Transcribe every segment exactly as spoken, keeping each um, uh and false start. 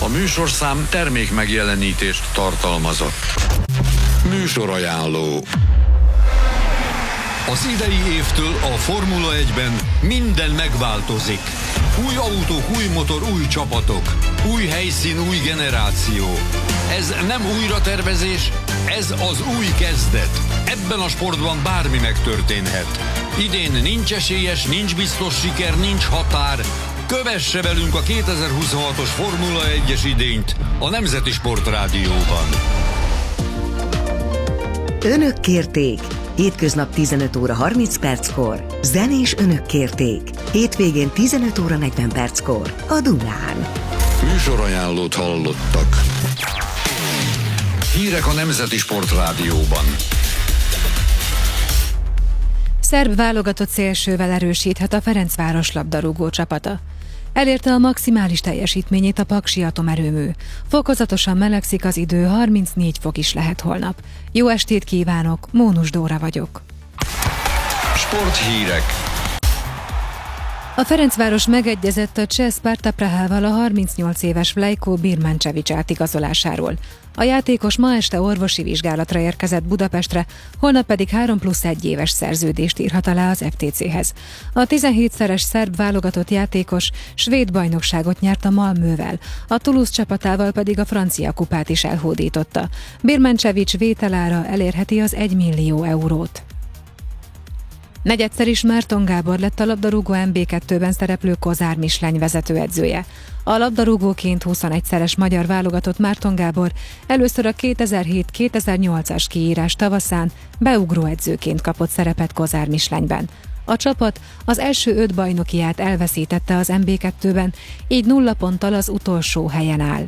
A műsorszám termék megjelenítést tartalmazott. Műsorajánló. Az idei évtől a Formula egyben minden megváltozik. Új autók, új motor, új csapatok. Új helyszín, új generáció. Ez nem újratervezés, ez az új kezdet. Ebben a sportban bármi megtörténhet. Idén nincs esélyes, nincs biztos siker, nincs határ. Kövesse velünk a kétezer-huszonhatos Formula egyes idényt a Nemzeti Sport Rádióban. Önök kérték. Hétköznap tizenöt óra harminc perckor. Zenés önök kérték. Hétvégén tizenöt óra negyven perckor. A Dunán. Műsorajánlót hallottak. Hírek a Nemzeti Sport Rádióban. Szerb válogatott szélsővel erősíthet a Ferencváros labdarúgó csapata. Elérte a maximális teljesítményét a Paksi atomerőmű. Fokozatosan melegszik az idő, harmincnégy fok is lehet holnap. Jó estét kívánok, Mónus Dóra vagyok. Sporthírek. A Ferencváros megegyezett a cseh Sparta Prahával a harmincnyolc éves Vlejko Birmancevic átigazolásáról. A játékos ma este orvosi vizsgálatra érkezett Budapestre, holnap pedig három plusz egy éves szerződést írhat alá az ef té céhez. A tizenhétszeres szerb válogatott játékos svéd bajnokságot nyert a Malmövel, a Toulouse csapatával pedig a francia kupát is elhódította. Birmancevic vételára elérheti az egy millió eurót. Negyedszer is Márton Gábor lett a labdarúgó em bé kettőben szereplő Kozár Misleny vezetőedzője. A labdarúgóként huszonegyszeres magyar válogatott Márton Gábor először a kétezer-hét kétezer-nyolcas kiírás tavaszán beugróedzőként kapott szerepet Kozár Mislenyben. A csapat az első öt bajnokiát elveszítette az em bé kettőben, így nulla ponttal az utolsó helyen áll.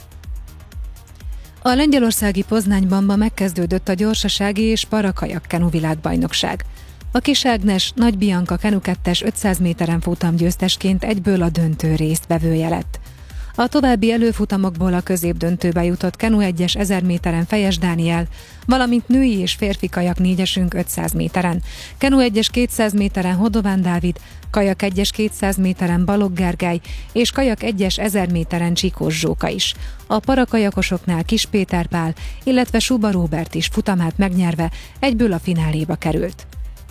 A lengyelországi Poznányban ma megkezdődött a gyorsasági és parakajak kenu világbajnokság. A Kis Ágnes Nagy Bianca kenu kettes ötszáz méteren futam győztesként egyből a döntő résztvevője lett. A további előfutamokból a középdöntőbe jutott kenu egyes ezer méteren Fejes Dániel, valamint női és férfi kajak négyesünk ötszáz méteren, kenu egyes kétszáz méteren Hodován Dávid, kajak egyes kétszáz méteren Balogh Gergely és kajak egyes ezer méteren Csikós Zsóka is. A parakajakosoknál Kis Péter Pál, illetve Suba Róbert is futamát megnyerve egyből a fináléba került.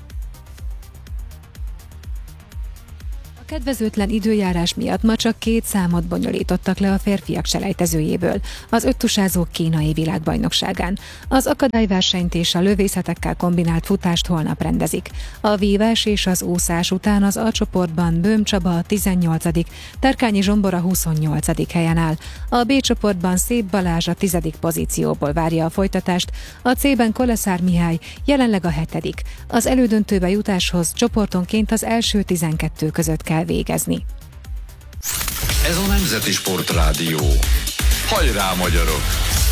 A kedvezőtlen időjárás miatt ma csak két számot bonyolítottak le a férfiak selejtezőjéből, az öttusázók kínai világbajnokságán. Az akadályversenyt és a lövészetekkel kombinált futást holnap rendezik. A vívás és az úszás után az A csoportban Böhm Csaba a tizennyolcadik, Terkányi Zsombor a huszonnyolcadik helyen áll. A B csoportban Szép Balázs a tizedik pozícióból várja a folytatást, a C-ben Koleszár Mihály jelenleg a hetedik. Az elődöntőbe jutáshoz csoportonként az első tizenkettő között kell végezni. Ez a Nemzeti Sport Rádió. Hajrá, magyarok!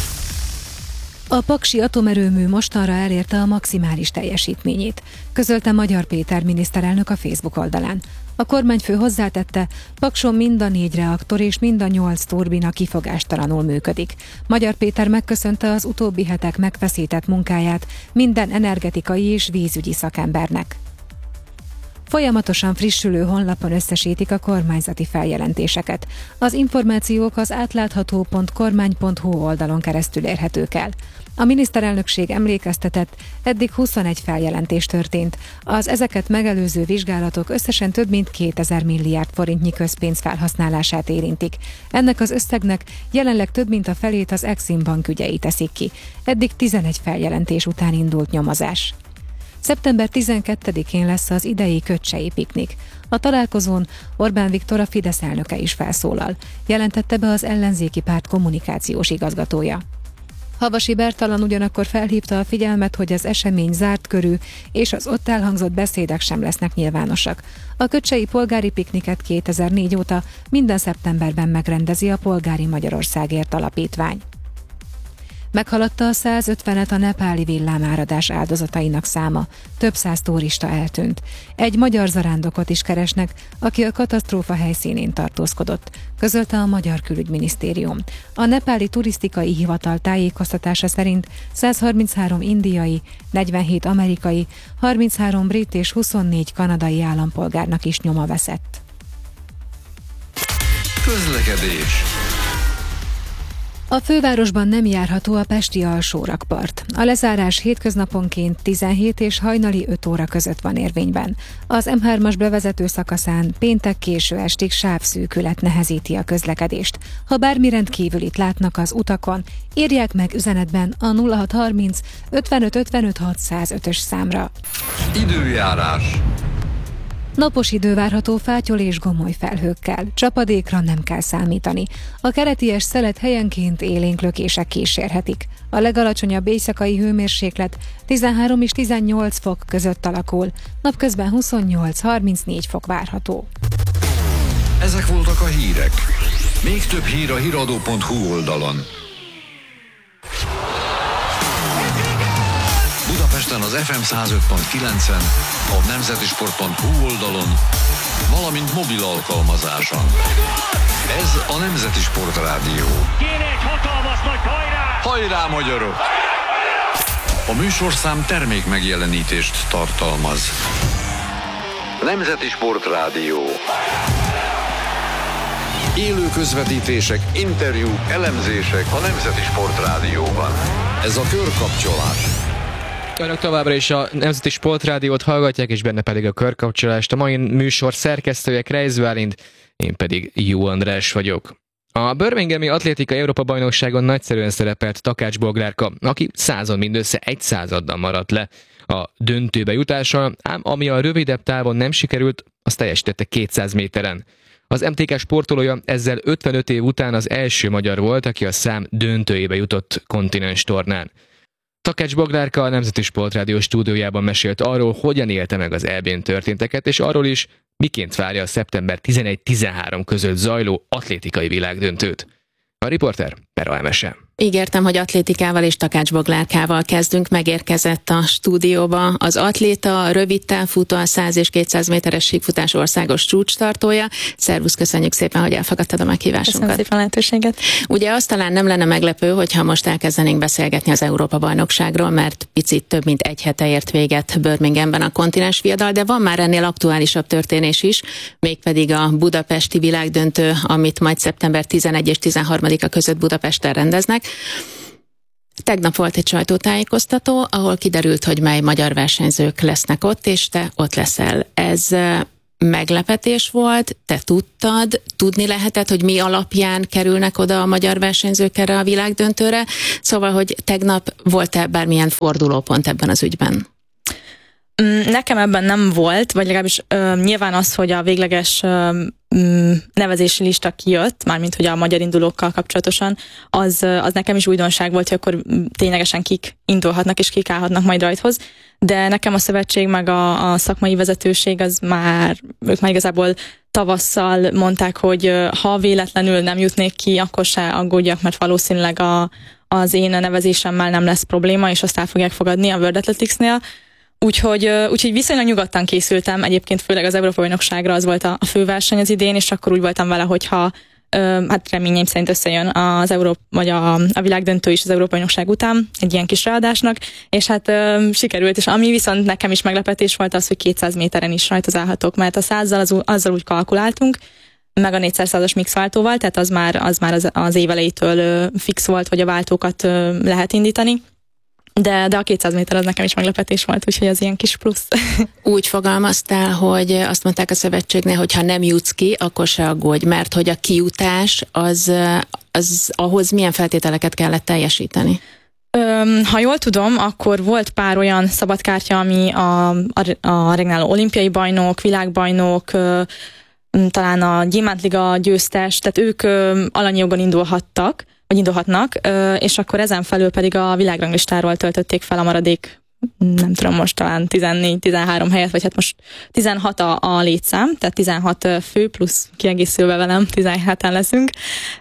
A Paksi atomerőmű mostanra elérte a maximális teljesítményét, közölte Magyar Péter miniszterelnök a Facebook oldalán. A kormányfő hozzátette, Pakson mind a négy reaktor és mind a nyolc turbina kifogástalanul működik. Magyar Péter megköszönte az utóbbi hetek megfeszített munkáját minden energetikai és vízügyi szakembernek. Folyamatosan frissülő honlapon összesítik a kormányzati feljelentéseket. Az információk az átlátható pont kormány pont hu oldalon keresztül érhetők el. A miniszterelnökség emlékeztetett, eddig huszonegy feljelentés történt. Az ezeket megelőző vizsgálatok összesen több mint kétezer milliárd forintnyi közpénz felhasználását érintik. Ennek az összegnek jelenleg több mint a felét az Exim Bank ügyei teszik ki. Eddig tizenegy feljelentés után indult nyomozás. szeptember tizenkettedikén lesz az idei Köcsei piknik. A találkozón Orbán Viktor, a Fidesz elnöke is felszólal, jelentette be az ellenzéki párt kommunikációs igazgatója. Havasi Bertalan ugyanakkor felhívta a figyelmet, hogy az esemény zárt körű, és az ott elhangzott beszédek sem lesznek nyilvánosak. A Köcsei polgári pikniket kétezer-négy óta minden szeptemberben megrendezi a Polgári Magyarországért Alapítvány. Meghaladta a százötvenet a nepáli villámáradás áldozatainak száma. Több száz turista eltűnt. Egy magyar zarándokot is keresnek, aki a katasztrófa helyszínén tartózkodott, közölte a Magyar Külügyminisztérium. A nepáli turisztikai hivatal tájékoztatása szerint százharminchárom indiai, negyvenhét amerikai, harminchárom brit és huszonnégy kanadai állampolgárnak is nyoma veszett. Közlekedés. A fővárosban nem járható a pesti alsórakpart. A lezárás hétköznaponként tizenhét és hajnali öt óra között van érvényben. Az em hármas bevezető szakaszán péntek késő estig sávszűkület nehezíti a közlekedést. Ha bármi rendkívülit látnak az utakon, írják meg üzenetben a nulla hat harminc ötvenöt ötvenöt hatszázötös számra. Időjárás. Napos idő várható fátyol és gomoly felhőkkel. Csapadékra nem kell számítani. A kereties szelet helyenként élénk lökések kísérhetik. A legalacsonyabb éjszakai hőmérséklet tizenhárom és tizennyolc fok között alakul. Napközben huszonnyolc-harmincnégy fok várható. Ezek voltak a hírek. Még több hír a híradó pont hu oldalon. Budapesten az ef em száz öt pont kilencen, a nemzetisport pont hu oldalon, valamint mobil alkalmazáson. Ez a Nemzeti Sport Rádió. Kéne egy hatalmas nagy hajrá! Hajrá, magyarok! A műsorszám termék megjelenítést tartalmaz. Nemzeti Sport Rádió. Élő közvetítések, interjúk, elemzések a Nemzeti Sport Rádióban. Ez a körkapcsolás. Önök továbbra is a Nemzeti Sportrádiót hallgatják, és benne pedig a körkapcsolást. A mai műsor szerkesztője Krejz Bálint, én pedig Jó András vagyok. A birminghami atlétikai Európa-bajnokságon nagyszerűen szerepelt Takács Boglárka, aki százon mindössze egy századdal maradt le a döntőbe jutással, ám ami a rövidebb távon nem sikerült, az teljesítette kétszáz méteren. Az em té ká sportolója ezzel ötvenöt év után az első magyar volt, aki a szám döntőjébe jutott kontinens tornán. Takács Boglárka a Nemzeti Sportrádió stúdiójában mesélt arról, hogyan élte meg az é bén történteket, és arról is, miként várja a szeptember tizenegy-tizenhárom között zajló atlétikai világdöntőt. A riporter Pera Emese. Ígértem, hogy atlétikával és Takács Boglárkával kezdünk. Megérkezett a stúdióba az atléta, rövid távfutó, a száz és kétszáz méteres síkfutás országos csúcstartója. Szervusz, köszönjük szépen, hogy elfogadtad a meghívásunkat. Köszönöm szépen a lehetőséget. Ugye azt talán nem lenne meglepő, hogyha most elkezdenénk beszélgetni az Európa-bajnokságról, mert picit több mint egy hete ért véget Birminghamben a kontinens viadal, de van már ennél aktuálisabb történés is, mégpedig a budapesti világdöntő, amit majd szeptember tizenegy és tizenharmadika között Budapesten rendeznek. Tegnap volt egy sajtótájékoztató, ahol kiderült, hogy mely magyar versenyzők lesznek ott, és te ott leszel. Ez meglepetés volt, te tudtad, tudni lehetett, hogy mi alapján kerülnek oda a magyar versenyzők erre a világdöntőre, szóval, hogy tegnap volt-e bármilyen fordulópont ebben az ügyben? Nekem ebben nem volt, vagy legalábbis ö, nyilván az, hogy a végleges ö, nevezési lista kijött, mármint hogy a magyar indulókkal kapcsolatosan, az, az nekem is újdonság volt, hogy akkor ténylegesen kik indulhatnak és kik állhatnak majd rajthoz, de nekem a szövetség meg a, a szakmai vezetőség az már, ők már igazából tavasszal mondták, hogy ha véletlenül nem jutnék ki, akkor se aggódjak, mert valószínűleg a, az én nevezésemmel nem lesz probléma, és azt el fogják fogadni a World Athletics-nél. Úgyhogy, úgyhogy viszonylag nyugodtan készültem, egyébként főleg az Európa-bajnokságra az volt a, a főverseny az idén, és akkor úgy voltam vele, hogyha ö, hát reményeim szerint összejön az Európa, vagy a, a világdöntő is az Európa-bajnokság után, egy ilyen kis ráadásnak, és hát ö, sikerült, és ami viszont nekem is meglepetés volt az, hogy kétszáz méteren is rajtozálhatok, mert a százzal az, azzal úgy kalkuláltunk, meg a négyszázas mix váltóval, tehát az már az, már az, az év elejétől ö, fix volt, hogy a váltókat ö, lehet indítani. De, de a kétszáz méter az nekem is meglepetés volt, úgyhogy az ilyen kis plusz. Úgy fogalmaztál, hogy azt mondták a szövetségnél, hogy ha nem jutsz ki, akkor se aggódj, mert hogy a kijutás, az, az ahhoz milyen feltételeket kellett teljesíteni? Öm, ha jól tudom, akkor volt pár olyan szabadkártya, ami a, a, a regnáló olimpiai bajnok, világbajnok, ö, talán a gyémántliga győztes, tehát ők ö, alanyi jogon indulhattak, vagy indulhatnak, és akkor ezen felül pedig a világranglistáról töltötték fel a maradék, nem tudom, most talán tizennégy-tizenhárom helyet, vagy hát most tizenhat a, a létszám, tehát tizenhat fő plusz kiegészülve velem, tizenheten leszünk,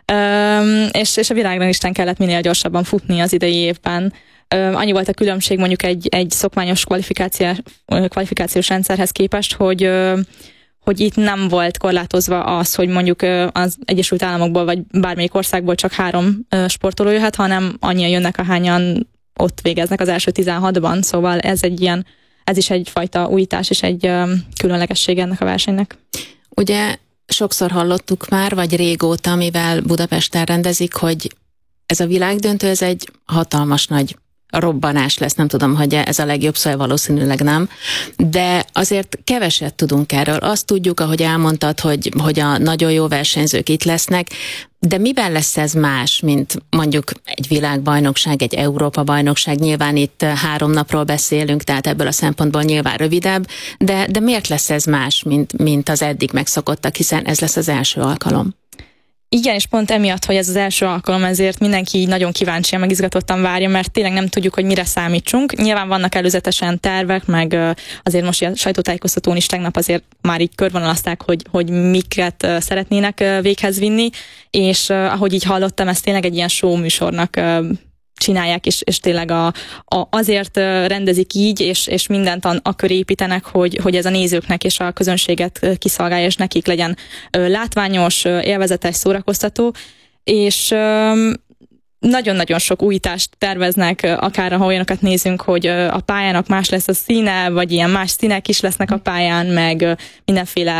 és, és a világranglistán kellett minél gyorsabban futni az idei évben. Annyi volt a különbség mondjuk egy, egy szokványos kvalifikációs, kvalifikációs rendszerhez képest, hogy hogy itt nem volt korlátozva az, hogy mondjuk az Egyesült Államokból vagy bármelyik országból csak három sportoló jöhet, hanem annyian jönnek, ahányan ott végeznek az első tizenhatban, szóval ez egy ilyen, ez is egyfajta újítás és egy különlegesség ennek a versenynek. Ugye sokszor hallottuk már, vagy régóta, mivel Budapesten rendezik, hogy ez a világdöntő, ez egy hatalmas nagy robbanás lesz, nem tudom, hogy ez a legjobb szó, valószínűleg nem, de azért keveset tudunk erről. Azt tudjuk, ahogy elmondtad, hogy, hogy a nagyon jó versenyzők itt lesznek, de miben lesz ez más, mint mondjuk egy világbajnokság, egy Európa-bajnokság? Nyilván itt három napról beszélünk, tehát ebből a szempontból nyilván rövidebb, de, de miért lesz ez más, mint, mint az eddig megszokottak, hiszen ez lesz az első alkalom? Igen, és pont emiatt, hogy ez az első alkalom, ezért mindenki nagyon kíváncsian, meg izgatottan várja, mert tényleg nem tudjuk, hogy mire számítsunk. Nyilván vannak előzetesen tervek, meg azért most a sajtótájékoztatón is tegnap azért már így körvonalazták, hogy, hogy miket szeretnének véghez vinni, és ahogy így hallottam, ez tényleg egy ilyen show műsornak csinálják, és, és tényleg a, a, azért rendezik így, és, és mindent a, a köré építenek, hogy, hogy ez a nézőknek és a közönséget kiszolgálja, és nekik legyen látványos, élvezetes, szórakoztató, és nagyon-nagyon sok újítást terveznek, akár ha olyanokat nézünk, hogy a pályának más lesz a színe, vagy ilyen más színek is lesznek a pályán, meg mindenféle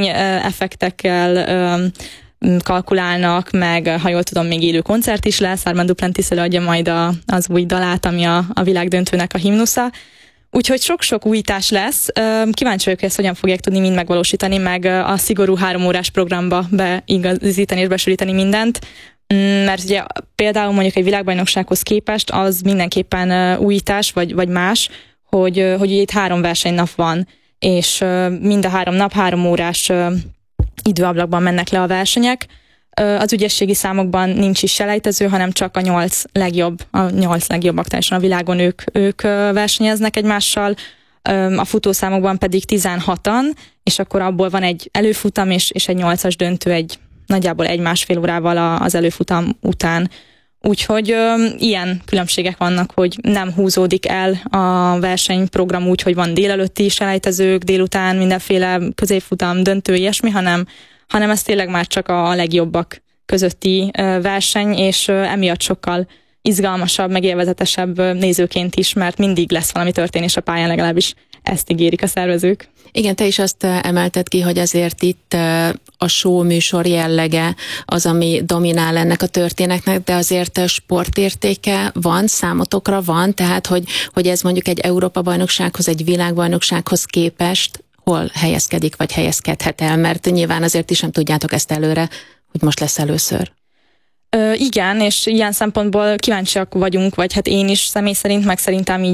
fényeffektekkel kalkulálnak, meg ha jól tudom, még élő koncert is lesz, Armand Duplantis előadja majd a, az új dalát, ami a, a világdöntőnek a himnusza. Úgyhogy sok-sok újítás lesz. Kíváncsi vagyok, hogy ezt hogyan fogják tudni mind megvalósítani, meg a szigorú három órás programba beigazítani és besűríteni mindent. Mert ugye például mondjuk egy világbajnoksághoz képest az mindenképpen újítás, vagy, vagy más, hogy, hogy itt három versenynap van, és mind a három nap három órás időablakban mennek le a versenyek. Az ügyességi számokban nincs is selejtező, hanem csak a nyolc legjobb, a nyolc legjobb aktuálisan a világon ők, ők versenyeznek egymással, a futószámokban pedig tizenhatan, és akkor abból van egy előfutam és, és egy nyolcas döntő egy nagyjából egy-másfél órával az előfutam után. Úgyhogy ö, ilyen különbségek vannak, hogy nem húzódik el a versenyprogram úgy, hogy van délelőtti selejtezők, délután mindenféle középfutam, döntő, ilyesmi, hanem, hanem ez tényleg már csak a legjobbak közötti ö, verseny, és ö, emiatt sokkal izgalmasabb, meg élvezetesebb nézőként is, mert mindig lesz valami történés a pályán, legalábbis ezt ígérik a szervezők. Igen, te is azt emelted ki, hogy azért itt a show műsor jellege az, ami dominál ennek a történetnek, de azért sportértéke van, számotokra van, tehát hogy, hogy ez mondjuk egy Európa-bajnoksághoz, egy világbajnoksághoz képest hol helyezkedik, vagy helyezkedhet el, mert nyilván azért is sem tudjátok ezt előre, hogy most lesz először. Ö, igen, és ilyen szempontból kíváncsiak vagyunk, vagy hát én is személy szerint, meg szerintem így